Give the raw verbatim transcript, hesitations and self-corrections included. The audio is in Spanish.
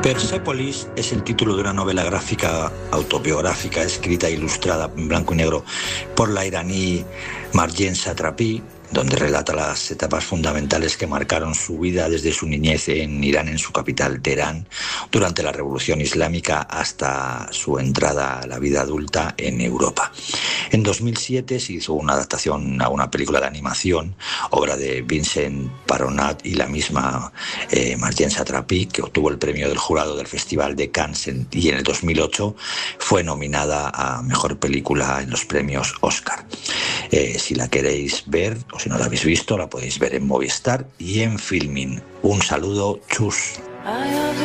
Persepolis es el título de una novela gráfica autobiográfica escrita e ilustrada en blanco y negro por la iraní Marjane Satrapi, donde relata las etapas fundamentales que marcaron su vida desde su niñez en Irán, en su capital, Teherán, durante la Revolución Islámica hasta su entrada a la vida adulta en Europa. En dos mil siete se hizo una adaptación a una película de animación, obra de Vincent Paronat y la misma eh, Marjane Satrapi, que obtuvo el premio del jurado del Festival de Cannes en, y en el dos mil ocho fue nominada a Mejor Película en los premios Oscar. Eh, si la queréis ver, o si no la habéis visto, la podéis ver en Movistar y en Filmin. Un saludo, chus.